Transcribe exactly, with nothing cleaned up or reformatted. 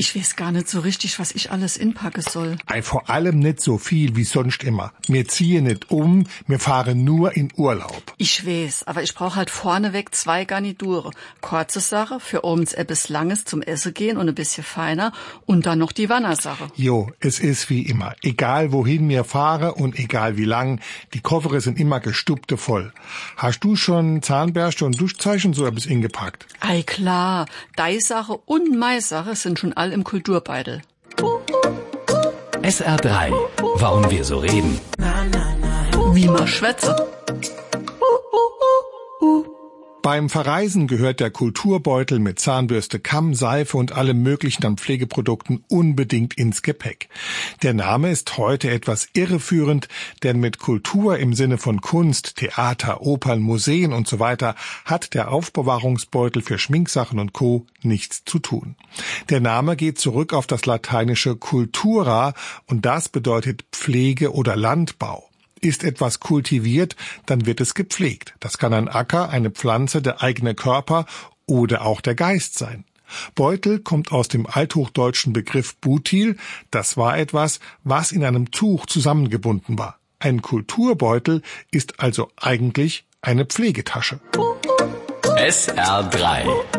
Ich weiß gar nicht so richtig, was ich alles inpacken soll. Ei, vor allem nicht so viel wie sonst immer. Wir ziehen nicht um, wir fahren nur in Urlaub. Ich weiß, aber ich brauche halt vorneweg zwei Garniture. Kurze Sache, für abends etwas Langes zum Essen gehen und ein bisschen feiner. Und dann noch die Wannersache. Jo, es ist wie immer. Egal wohin wir fahren und egal wie lang, die Koffer sind immer gestubte voll. Hast du schon Zahnbürste und Duschzeichen so etwas ingepackt? Ei klar, dei Sache und mei Sache sind schon all im Kulturbeutel. S R drei. Warum wir so reden. Wie man schwätze. Beim Verreisen gehört der Kulturbeutel mit Zahnbürste, Kamm, Seife und allem möglichen an Pflegeprodukten unbedingt ins Gepäck. Der Name ist heute etwas irreführend, denn mit Kultur im Sinne von Kunst, Theater, Opern, Museen und so weiter hat der Aufbewahrungsbeutel für Schminksachen und Co. nichts zu tun. Der Name geht zurück auf das lateinische cultura und das bedeutet Pflege oder Landbau. Ist etwas kultiviert, dann wird es gepflegt. Das kann ein Acker, eine Pflanze, der eigene Körper oder auch der Geist sein. Beutel kommt aus dem althochdeutschen Begriff Butil. Das war etwas, was in einem Tuch zusammengebunden war. Ein Kulturbeutel ist also eigentlich eine Pflegetasche. S R drei.